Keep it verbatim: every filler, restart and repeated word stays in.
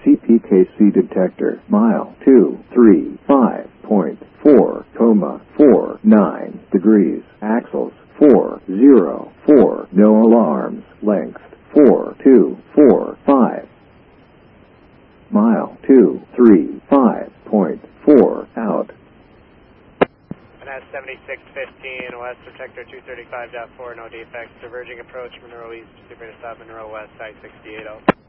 C P K C detector, mile two three five point four, comma four nine degrees, axles four zero four, no alarms, length four two four five, mile two three five point four, out. And that's seventy-six fifteen, West Detector two thirty-five point four, no defects, diverging approach, Monroe East, super to stop, Monroe West, side sixty-eight oh.